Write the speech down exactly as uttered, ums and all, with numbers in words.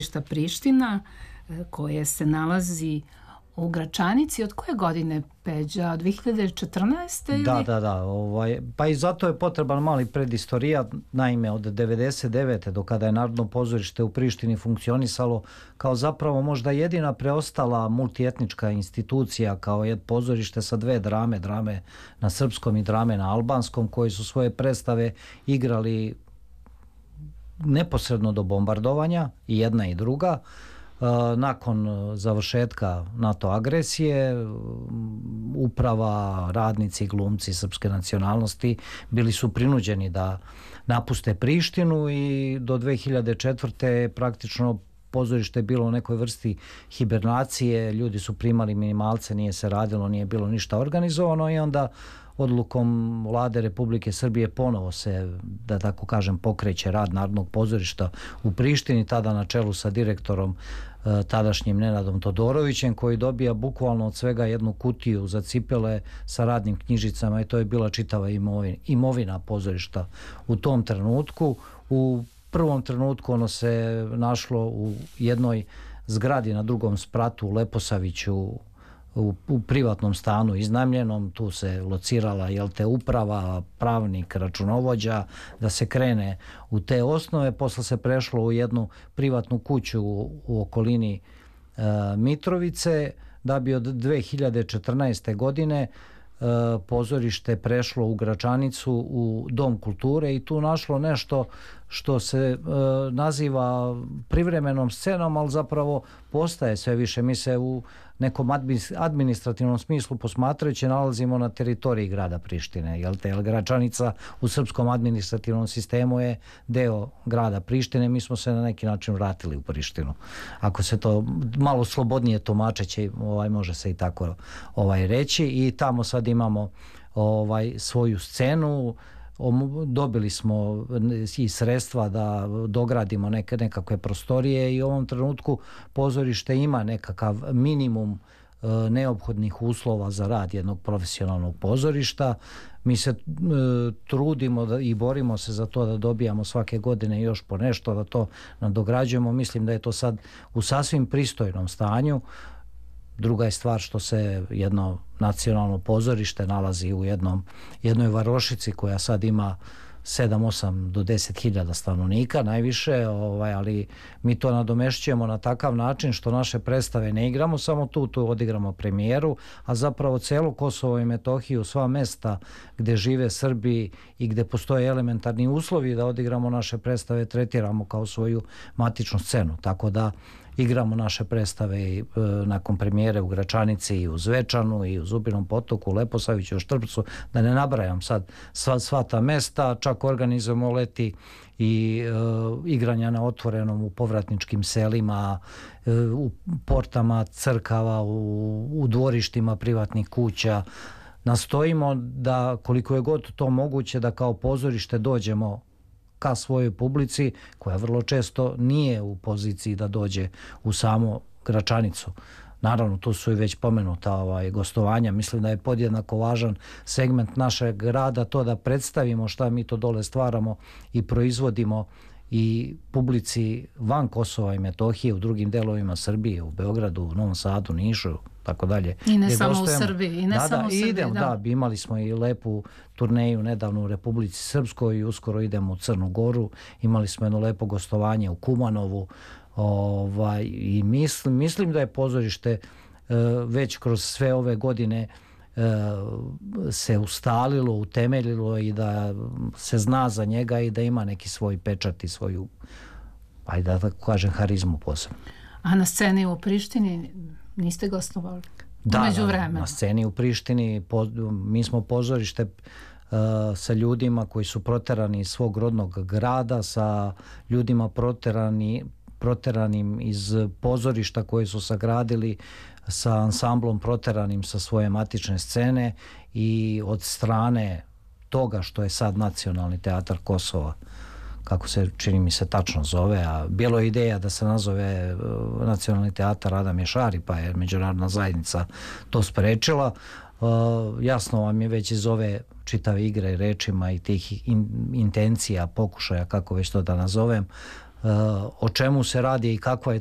Priština, koje se nalazi u Gračanici. Od koje godine, Peđa? Od dve hiljade četrnaeste? Ili? Da, da, da. Ovaj, pa i zato je potreban mali predistorija. Naime, od devedeset devete do kada je Narodno pozorište u Prištini funkcionisalo kao zapravo možda jedina preostala multietnička institucija, kao je pozorište sa dve drame, drame na srpskom i drame na albanskom, koji su svoje predstave igrali neposredno do bombardovanja, i jedna i druga. Nakon završetka NATO agresije, uprava, radnici, glumci srpske nacionalnosti bili su prinuđeni da napuste Prištinu i do dve hiljade četvrte praktično pozorište je bilo u nekoj vrsti hibernacije, ljudi su primali minimalce, nije se radilo, nije bilo ništa organizovano i onda odlukom Vlade Republike Srbije ponovo se, da tako kažem, pokreće rad Narodnog pozorišta u Prištini, tada na čelu sa direktorom tadašnjim Nenadom Todorovićem, koji dobija bukvalno od svega jednu kutiju za cipele sa radnim knjižicama i to je bila čitava imovina, imovina pozorišta u tom trenutku. U prvom trenutku ono se našlo u jednoj zgradi na drugom spratu u Leposaviću, U, u privatnom stanu iznajmljenom. Tu se locirala, jel te, uprava, pravnik, računovođa, da se krene u te osnove. Posle se prešlo u jednu privatnu kuću u, u okolini e, Mitrovice, da bi od dve hiljade četrnaeste godine e, pozorište prešlo u Gračanicu u Dom kulture i tu našlo nešto što se e, naziva privremenom scenom, ali zapravo postaje sve više. Mi se u nekom administrativnom smislu posmatrajući nalazimo na teritoriji grada Prištine, jel te, jel Gračanica u srpskom administrativnom sistemu je deo grada Prištine, mi smo se na neki način vratili u Prištinu. Ako se to malo slobodnije tumačeći, ovaj, može se i tako ovaj, reći, i tamo sad imamo ovaj, svoju scenu. Dobili smo i sredstva da dogradimo neke, nekakve prostorije i u ovom trenutku pozorište ima nekakav minimum e, neophodnih uslova za rad jednog profesionalnog pozorišta. Mi se e, trudimo da, i borimo se za to da dobijamo svake godine još po nešto, da to nadograđujemo. Mislim da je to sad u sasvim pristojnom stanju. Druga je stvar što se jedno nacionalno pozorište nalazi u jednom, jednoj varošici koja sad ima sedam, osam do deset hiljada stanovnika najviše, ovaj, ali mi to nadomešćujemo na takav način što naše predstave ne igramo samo tu, tu odigramo premijeru, a zapravo celu Kosovo i Metohiju, sva mesta gde žive Srbi i gde postoje elementarni uslovi da odigramo naše predstave, tretiramo kao svoju matičnu scenu, tako da igramo naše predstave i, e, nakon premijere u Gračanici i u Zvečanu i u Zubinom Potoku, u Leposaviću, u Štrpcu, da ne nabrajam sad sva, sva ta mesta, čak organizujemo leti i e, igranja na otvorenom u povratničkim selima, e, u portama crkava, u, u dvorištima privatnih kuća. Nastojimo da, koliko je god to moguće, da kao pozorište dođemo ka svojoj publici, koja vrlo često nije u poziciji da dođe u samu Gračanicu. Naravno, tu su i već pomenuta ovaj, gostovanja. Mislim da je podjednako važan segment našeg grada to da predstavimo šta mi to dole stvaramo i proizvodimo i publici van Kosova i Metohije, u drugim delovima Srbije, u Beogradu, u Novom Sadu, Nišu, tako dalje. I ne samo u Srbiji. I ne da, samo da, u Srbiji, idem, da. da, imali smo i lepu turneju nedavno u Republici Srpskoj i uskoro idemo u Crnu Goru. Imali smo jedno lepo gostovanje u Kumanovu. Ovaj, i mislim, mislim da je pozorište e, već kroz sve ove godine e, se ustalilo, utemeljilo i da se zna za njega i da ima neki svoj pečat i svoju, ajde da tako kažem, harizmu posebno. A na sceni u Prištini niste gostovali? Da, da, na sceni u Prištini po, mi smo pozorište uh, sa ljudima koji su proterani iz svog rodnog grada, sa ljudima proterani, proteranim iz pozorišta koje su sagradili, sa ansamblom proteranim sa svoje matične scene i od strane toga što je sad Nacionalni teatar Kosova, kako se, čini mi se, tačno zove, a bilo je ideja da se nazove uh, Nacionalni teatar Adam Ješari, pa je međunarodna zajednica to sprečila. Uh, jasno vam je već iz ove čitave igre rečima i tih in, intencija, pokušaja, kako već to da nazovem, o čemu se radi i kakva je